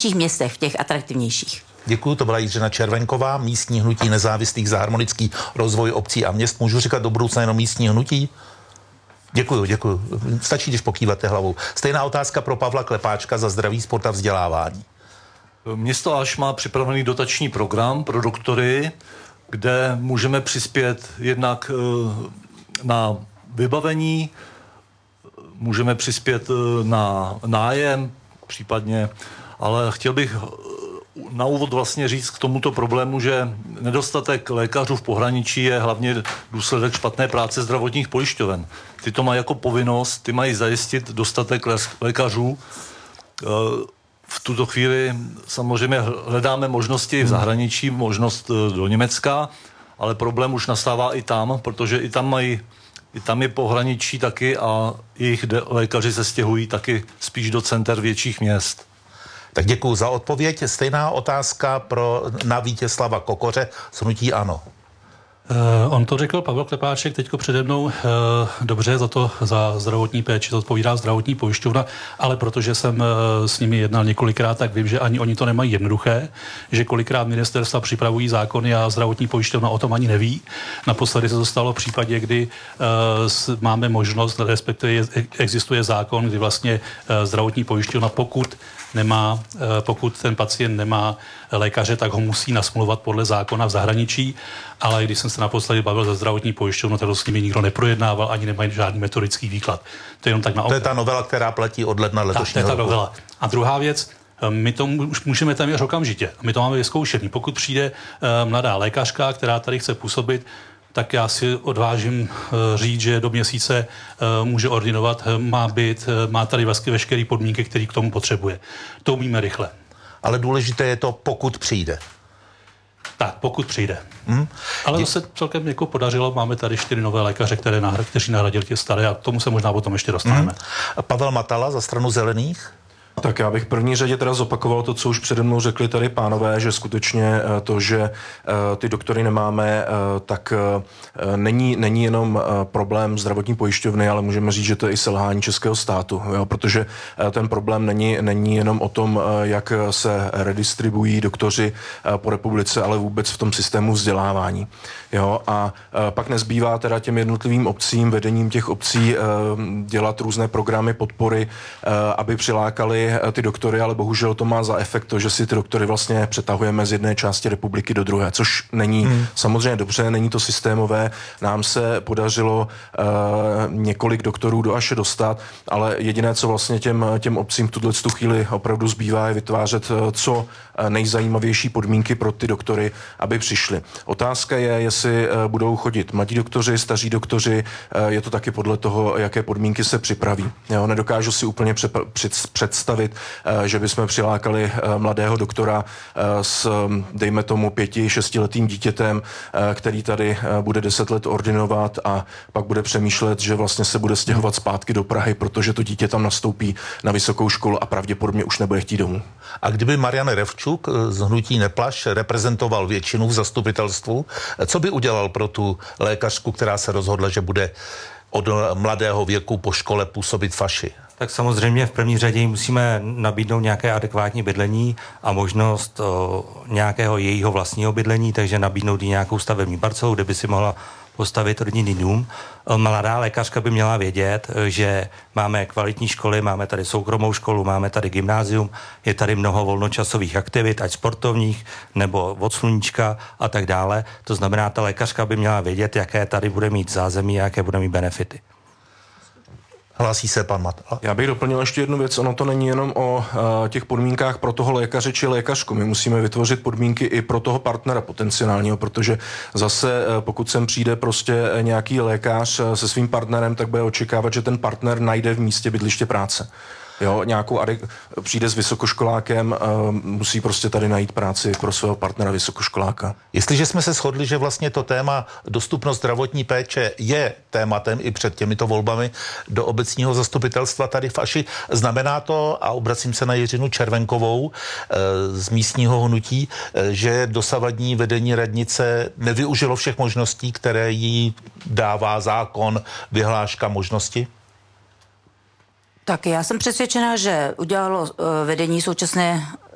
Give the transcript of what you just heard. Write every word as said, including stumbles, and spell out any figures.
větších městech, v těch atraktivnějších. Děkuji, to byla Jiřina Červenková, místní hnutí nezávislých za harmonický rozvoj obcí a měst. Můžu říkat do budoucna jenom místní hnutí? Děkuji, děkuji. Stačí, když pokýváte hlavou. Stejná otázka pro Pavla Klepáčka za zdravý sport a vzdělávání. Město Aš má připravený dotační program pro doktory, kde můžeme přispět jednak na vybavení, můžeme přispět na nájem, případně, ale chtěl bych na úvod vlastně říct k tomuto problému, že nedostatek lékařů v pohraničí je hlavně důsledek špatné práce zdravotních pojišťoven. Ty to mají jako povinnost, ty mají zajistit dostatek lékařů. V tuto chvíli samozřejmě hledáme možnosti v zahraničí, možnost do Německa, ale problém už nastává i tam, protože i tam mají, i tam je pohraničí taky a jejich lékaři se stěhují taky spíš do center větších měst. Tak děkuji za odpověď. Stejná otázka pro, na Vítězslava Kokoře z hnutí ANO. Uh, on to řekl Pavel Klepáček teďko přede mnou, uh, dobře, za to, za zdravotní péči, to odpovídá zdravotní pojišťovna, ale protože jsem uh, s nimi jednal několikrát, tak vím, že ani oni to nemají jednoduché, že kolikrát ministerstva připravují zákony a zdravotní pojišťovna o tom ani neví. Naposledy se to stalo v případě, kdy uh, s, máme možnost, respektive je, existuje zákon, kdy vlastně uh, zdravotní pojišťovna, pokud nemá, pokud ten pacient nemá lékaře, tak ho musí nasmluvat podle zákona v zahraničí, ale když jsem se naposledy bavil za zdravotní pojišťovnu, tak to s nimi nikdo neprojednával, ani nemají žádný metodický výklad. To je jenom tak na To je ta novela, která platí od ledna letošního roku. To je ta novela. roku. A druhá věc, my to už můžeme téměř okamžitě. My to máme vyzkoušený. Pokud přijde mladá lékařka, která tady chce působit, tak já si odvážím říct, že do měsíce může ordinovat, má být, má tady vlastně veškeré podmínky, které k tomu potřebuje. To umíme rychle. Ale důležité je to, pokud přijde. Tak, pokud přijde. Hmm. Ale to se celkem jako podařilo. Máme tady čtyři nové lékaře, které nahrad, kteří nahradili tě staré a tomu se možná potom ještě dostaneme. Hmm. Pavel Matala za Stranu zelených. Tak já bych v první řadě teda zopakoval to, co už přede mnou řekli tady pánové, že skutečně to, že ty doktory nemáme, tak není, není jenom problém zdravotní pojišťovny, ale můžeme říct, že to je i selhání českého státu, jo, protože ten problém není, není jenom o tom, jak se redistribuují doktoři po republice, ale vůbec v tom systému vzdělávání. Jo, a pak nezbývá teda těm jednotlivým obcím, vedením těch obcí dělat různé programy podpory, aby přilákali ty doktory, ale bohužel to má za efekt to, že si ty doktory vlastně přetahujeme z jedné části republiky do druhé, což není hmm. samozřejmě dobře, není to systémové. Nám se podařilo uh, několik doktorů do Aše dostat, ale jediné, co vlastně těm, těm obcím v tuhle chvíli opravdu zbývá, je vytvářet uh, co nejzajímavější podmínky pro ty doktory, aby přišli. Otázka je, jestli uh, budou chodit mladí doktoři, staří doktoři, uh, je to taky podle toho, jaké podmínky se připraví. Jo, nedokážu si úplně přep- před- představit, že bychom přilákali mladého doktora s, dejme tomu, pěti, šestiletým dítětem, který tady bude deset let ordinovat a pak bude přemýšlet, že vlastně se bude stěhovat zpátky do Prahy, protože to dítě tam nastoupí na vysokou školu a pravděpodobně už nebude chtít domů. A kdyby Marian Revčuk z hnutí Neplaš reprezentoval většinu v zastupitelstvu, co by udělal pro tu lékařku, která se rozhodla, že bude od mladého věku po škole působit v Aši? Tak samozřejmě v první řadě musíme nabídnout nějaké adekvátní bydlení a možnost o, nějakého jejího vlastního bydlení, takže nabídnout jí nějakou stavební parcelu, kde by si mohla postavit rodinný dům. Mladá lékařka by měla vědět, že máme kvalitní školy, máme tady soukromou školu, máme tady gymnázium, je tady mnoho volnočasových aktivit, ať sportovních nebo od sluníčka a tak dále. To znamená, ta lékařka by měla vědět, jaké tady bude mít zázemí a jaké bude mít benefity. Hlásí se pan Matala. Já bych doplnil ještě jednu věc. Ono to není jenom o uh, těch podmínkách pro toho lékaře či lékařku. My musíme vytvořit podmínky i pro toho partnera potenciálního, protože zase uh, pokud sem přijde prostě nějaký lékař uh, se svým partnerem, tak bude očekávat, že ten partner najde v místě bydliště práce. Jo, nějakou adek- přijde s vysokoškolákem, uh, musí prostě tady najít práci pro svého partnera vysokoškoláka. Jestliže jsme se shodli, že vlastně to téma dostupnost zdravotní péče je tématem i před těmito volbami do obecního zastupitelstva tady v Aši, znamená to, a obracím se na Jiřinu Červenkovou e, z místního hnutí, e, že dosavadní vedení radnice nevyužilo všech možností, které jí dává zákon, vyhláška, možnosti? Tak já jsem přesvědčená, že udělalo vedení současné